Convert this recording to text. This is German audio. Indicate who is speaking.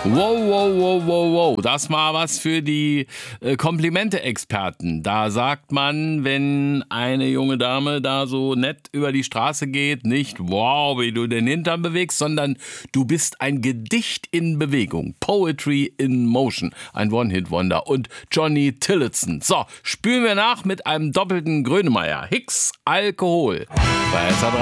Speaker 1: Wow, wow, wow, wow, wow. Das war was für die Komplimente-Experten. Da sagt man, wenn eine junge Dame da so nett über die Straße geht, nicht wow, wie du den Hintern bewegst, sondern du bist ein Gedicht in Bewegung. Poetry in Motion. Ein One-Hit-Wonder. Und Johnny Tillotson. So, spülen wir nach mit einem doppelten Grönemeyer. Hicks Alkohol bei SA3.